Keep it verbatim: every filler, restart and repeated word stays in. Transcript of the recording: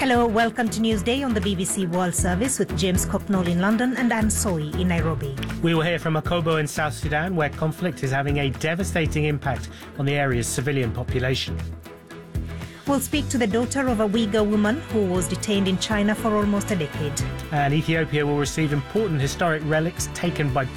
Hello, welcome to Newsday on the B B C World Service with James Cocknall in London and Anne Soy in Nairobi. We will hear from Akobo in South Sudan, where conflict is having a devastating impact on the area's civilian population. We'll speak to the daughter of a Uyghur woman who was detained in China for almost a decade. And Ethiopia will receive important historic relics taken by